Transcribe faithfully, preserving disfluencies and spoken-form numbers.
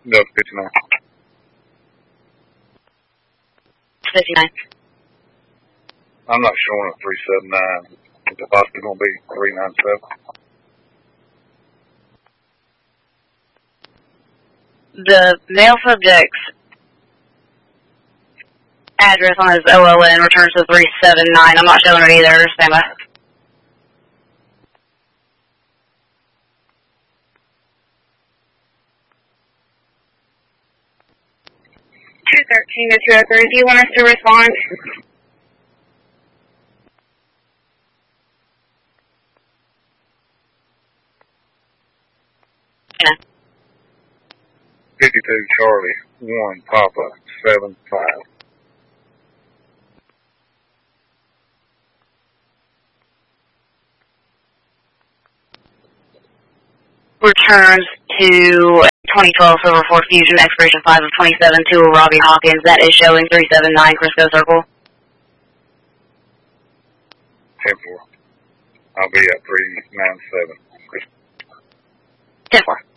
No, fifty-nine. fifty-nine. I'm not showing a three seven nine. It's possibly going to be three nine seven. The male subject's address on his O L N returns to three seven nine. I'm not showing it either. Stand by. two thirteen to two oh three. Do you want us to respond? Yeah. fifty-two Charlie, one Papa, seven five. Returns to twenty twelve Silver Ford Fusion, expiration five of twenty-seven to Robbie Hawkins. That is showing three seven nine Crisco Circle. ten four. I'll be at three nine seven. ten four.